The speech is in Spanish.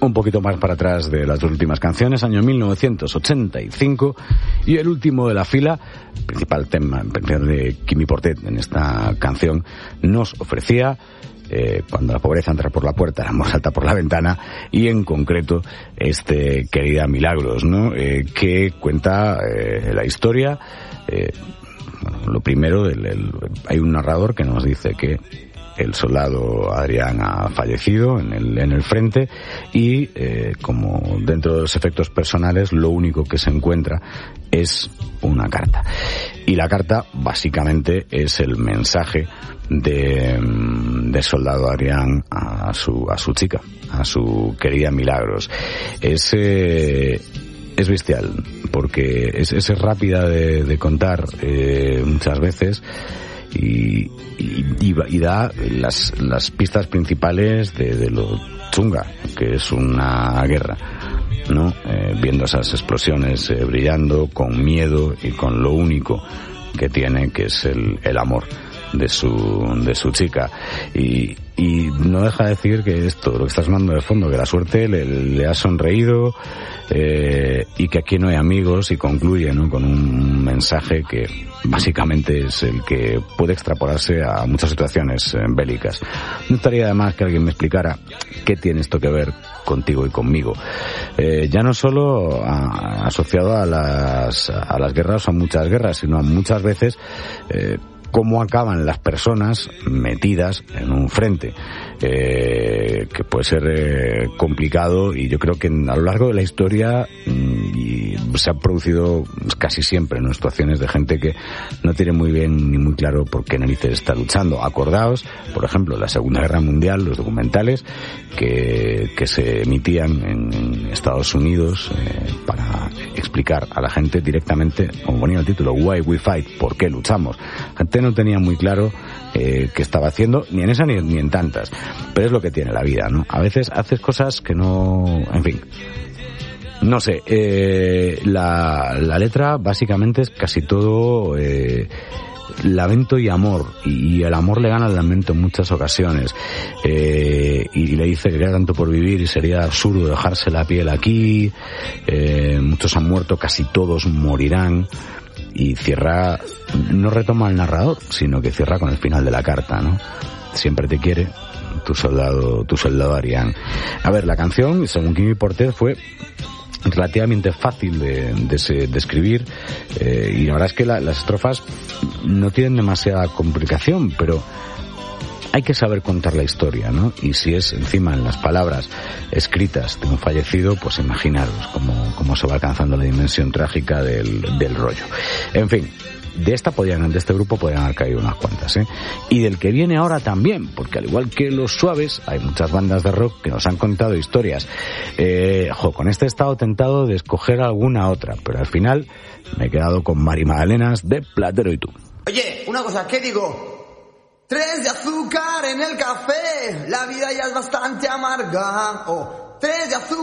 un poquito más para atrás de las dos últimas canciones, año 1985, y el último de la fila, principal tema de Quimi Portet en esta canción, nos ofrecía cuando la pobreza entra por la puerta, el amor salta por la ventana, y en concreto Querida Milagros, ¿no? Que cuenta la historia. Bueno, lo primero, hay un narrador que nos dice que el soldado Adrián ha fallecido en el frente y como dentro de los efectos personales lo único que se encuentra es una carta. Y la carta básicamente es el mensaje de soldado Adrián a su chica, a su querida Milagros. Es bestial porque es rápida de contar muchas veces y da las pistas principales de lo chunga que es una guerra, ¿no? Viendo esas explosiones brillando, con miedo y con lo único que tiene, que es el amor de su chica. Y no deja de decir que esto, lo que está sonando de fondo, que la suerte le ha sonreído, y que aquí no hay amigos, y concluye, ¿no?, con un mensaje que básicamente es el que puede extrapolarse a muchas situaciones bélicas. No estaría de más que alguien me explicara qué tiene esto que ver contigo y conmigo. Ya no solo asociado a las guerras o a muchas guerras, sino a muchas veces cómo acaban las personas metidas en un frente, que puede ser complicado, y yo creo que a lo largo de la historia se han producido casi siempre, ¿no?, situaciones de gente que no tiene muy bien ni muy claro por qué narices está luchando. Acordaos, por ejemplo, la Segunda Guerra Mundial, los documentales que se emitían en Estados Unidos para explicar a la gente directamente, como ponía el título, Why We Fight, ¿por qué luchamos? La gente no tenía muy claro qué estaba haciendo, ni en esa ni en tantas, pero es lo que tiene la vida, ¿no? A veces haces cosas que no, en fin, no sé. La letra básicamente es casi todo lamento y amor, y el amor le gana al lamento en muchas ocasiones, y le dice que queda tanto por vivir y sería absurdo dejarse la piel aquí, muchos han muerto, casi todos morirán. Y cierra, no retoma el narrador, sino que cierra con el final de la carta, ¿no? Siempre te quiere tu soldado Adrián. A ver, la canción, según Quimi Portet, fue relativamente fácil de escribir, y la verdad es que las estrofas no tienen demasiada complicación, pero hay que saber contar la historia, ¿no? Y si es encima en las palabras escritas de un fallecido, pues imaginaros cómo se va alcanzando la dimensión trágica del rollo. En fin, de este grupo podrían haber caído unas cuantas, ¿eh? Y del que viene ahora también, porque al igual que los Suaves, hay muchas bandas de rock que nos han contado historias. Con este he estado tentado de escoger alguna otra, pero al final me he quedado con Mari Magdalenas de Platero y tú. Oye, una cosa, ¿qué digo? 3 de azúcar en el café, la vida ya es bastante amarga. 3 de azúcar.